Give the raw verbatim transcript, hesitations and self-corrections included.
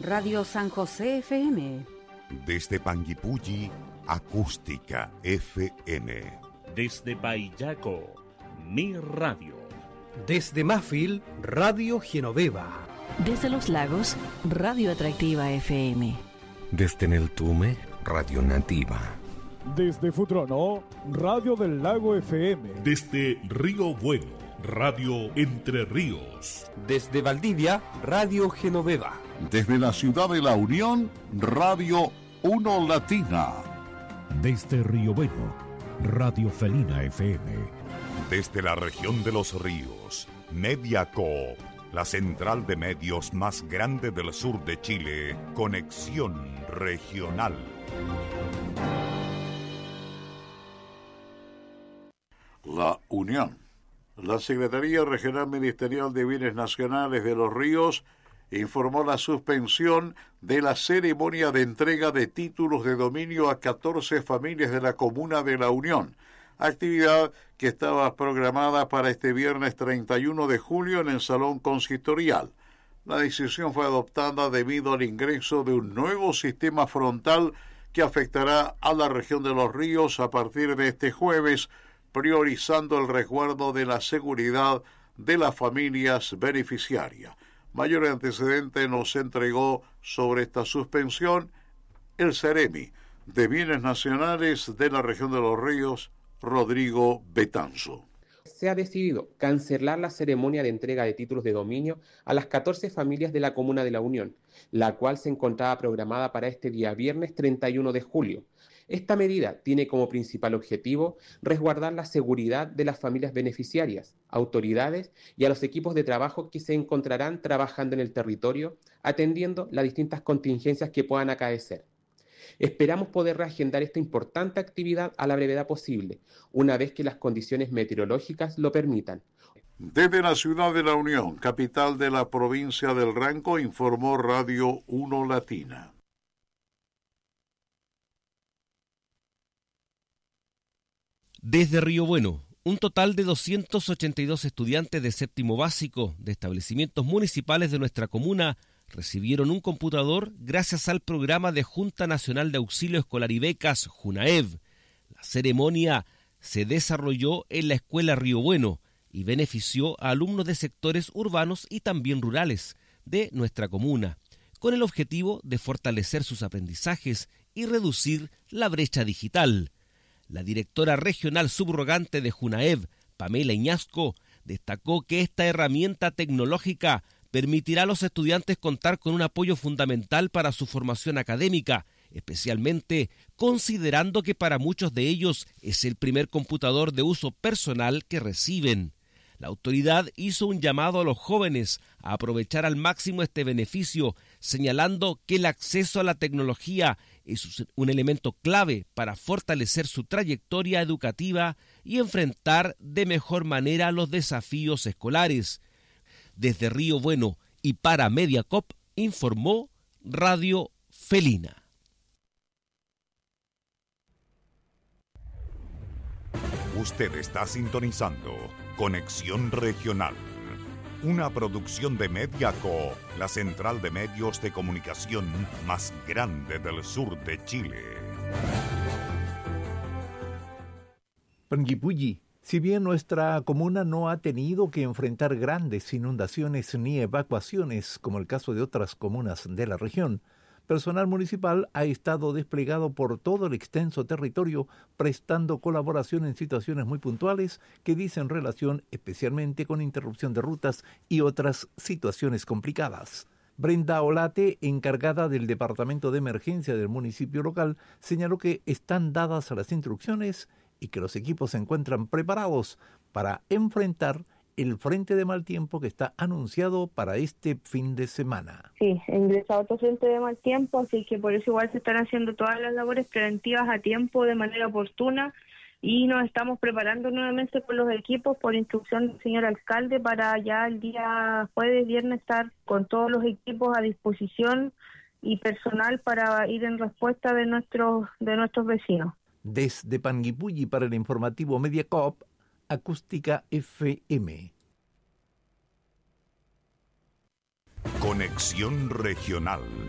Radio San José F M. Desde Panguipulli, Acústica F M. Desde Payaco, Mi Radio. Desde Mafil, Radio Genoveva. Desde Los Lagos, Radio Atractiva F M. Desde Neltume, Radio Nativa. Desde Futrono, Radio del Lago F M. Desde Río Bueno, Radio Entre Ríos. Desde Valdivia, Radio Genoveva. Desde la ciudad de La Unión, Radio Uno Latina. Desde Río Bueno, Radio Felina F M. Desde la región de los ríos, Media Coop, la central de medios más grande del sur de Chile, Conexión Regional. La Unión. La Secretaría Regional Ministerial de Bienes Nacionales de los Ríos informó la suspensión de la ceremonia de entrega de títulos de dominio a catorce familias de la comuna de La Unión, actividad que estaba programada para este viernes treinta y uno de julio en el Salón Consistorial. La decisión fue adoptada debido al ingreso de un nuevo sistema frontal que afectará a la región de los ríos a partir de este jueves, priorizando el resguardo de la seguridad de las familias beneficiarias. Mayor antecedente nos entregó sobre esta suspensión el Ceremi de Bienes Nacionales de la región de los ríos, Rodrigo Betanzo. Se ha decidido cancelar la ceremonia de entrega de títulos de dominio a las catorce familias de la Comuna de La Unión, la cual se encontraba programada para este día viernes treinta y uno de julio. Esta medida tiene como principal objetivo resguardar la seguridad de las familias beneficiarias, autoridades y a los equipos de trabajo que se encontrarán trabajando en el territorio, atendiendo las distintas contingencias que puedan acaecer. Esperamos poder reagendar esta importante actividad a la brevedad posible, una vez que las condiciones meteorológicas lo permitan. Desde la ciudad de La Unión, capital de la provincia del Ranco, informó Radio Uno Latina. Desde Río Bueno, un total de doscientos ochenta y dos estudiantes de séptimo básico de establecimientos municipales de nuestra comuna recibieron un computador gracias al programa de Junta Nacional de Auxilio Escolar y Becas, JUNAEB. La ceremonia se desarrolló en la Escuela Río Bueno y benefició a alumnos de sectores urbanos y también rurales de nuestra comuna, con el objetivo de fortalecer sus aprendizajes y reducir la brecha digital. La directora regional subrogante de JUNAEB, Pamela Iñasco, destacó que esta herramienta tecnológica permitirá a los estudiantes contar con un apoyo fundamental para su formación académica, especialmente considerando que para muchos de ellos es el primer computador de uso personal que reciben. La autoridad hizo un llamado a los jóvenes a aprovechar al máximo este beneficio, señalando que el acceso a la tecnología es un elemento clave para fortalecer su trayectoria educativa y enfrentar de mejor manera los desafíos escolares. Desde Río Bueno y para Mediacop, informó Radio Felina. Usted está sintonizando Conexión Regional, una producción de Mediaco, la central de medios de comunicación más grande del sur de Chile. Panguipulli. Si bien nuestra comuna no ha tenido que enfrentar grandes inundaciones ni evacuaciones, como el caso de otras comunas de la región, personal municipal ha estado desplegado por todo el extenso territorio, prestando colaboración en situaciones muy puntuales que dicen relación especialmente con interrupción de rutas y otras situaciones complicadas. Brenda Olate, encargada del Departamento de Emergencia del municipio local, señaló que están dadas las instrucciones y que los equipos se encuentran preparados para enfrentar el frente de mal tiempo que está anunciado para este fin de semana. Sí, ingresa otro frente de mal tiempo, así que por eso igual se están haciendo todas las labores preventivas a tiempo, de manera oportuna, y nos estamos preparando nuevamente con los equipos por instrucción del señor alcalde para ya el día jueves, viernes estar con todos los equipos a disposición y personal para ir en respuesta de nuestros de nuestros vecinos. Desde Panguipulli para el informativo Mediacop, Acústica F M. Conexión Regional.